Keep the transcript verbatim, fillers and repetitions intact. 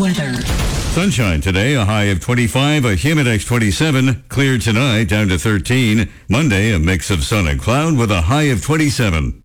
weather. Sunshine today, a high of twenty-five, a humidex twenty-seven. Clear tonight, down to thirteen. Monday, a mix of sun and cloud with a high of twenty-seven.